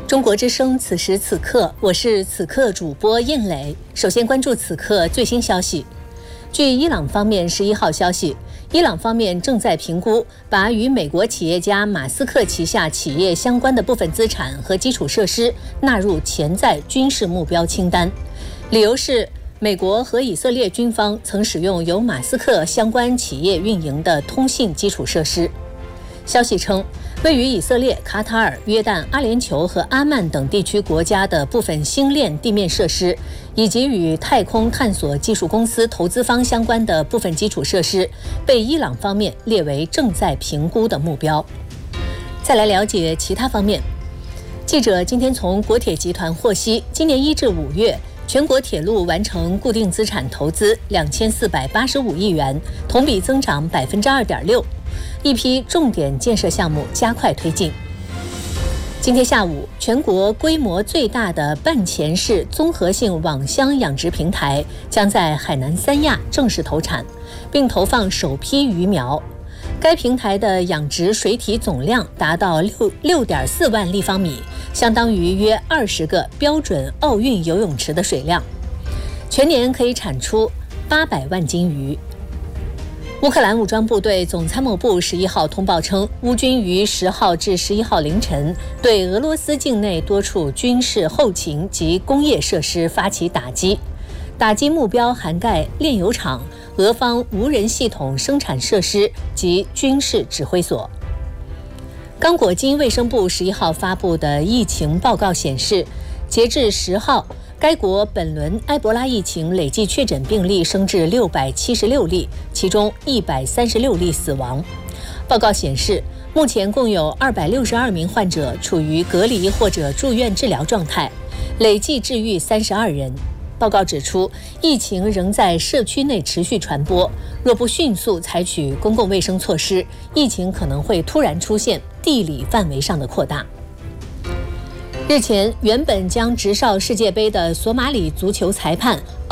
中国之声，此时此刻，我是此刻主播应磊。首先关注此刻最新消息。据伊朗方面11号消息，伊朗方面正在评估把与美国企业家马斯克旗下企业相关的部分资产和基础设施纳入潜在军事目标清单，理由是美国和以色列军方曾使用由马斯克相关企业运营的通信基础设施。消息称，位于以色列、卡塔尔、约旦、阿联酋和阿曼等地区国家的部分星链地面设施，以及与太空探索技术公司投资方相关的部分基础设施，被伊朗方面列为正在评估的目标。再来了解其他方面。记者今天从国铁集团获悉，今年1至5月，全国铁路完成固定资产投资2485亿元，同比增长2.6%。一批重点建设项目加快推进。今天下午，全国规模最大的半潜式综合性网箱养殖平台将在海南三亚正式投产，并投放首批鱼苗。该平台的养殖水体总量达到6.4万立方米，相当于约20个标准奥运游泳池的水量，全年可以产出800万斤鱼。乌克兰武装部队总参谋部11号通报称，乌军于10号至11号凌晨对俄罗斯境内多处军事后勤及工业设施发起打击，打击目标涵盖炼油厂、俄方无人系统生产设施及军事指挥所。刚果金卫生部11号发布的疫情报告显示，截至10号，该国本轮埃博拉疫情累计确诊病例升至676例，其中136例死亡。报告显示，目前共有262名患者处于隔离或者住院治疗状态，累计治愈32人。报告指出，疫情仍在社区内持续传播，若不迅速采取公共卫生措施，疫情可能会突然出现地理范围上的扩大。日前，原本将执哨世界杯的索马里足球裁判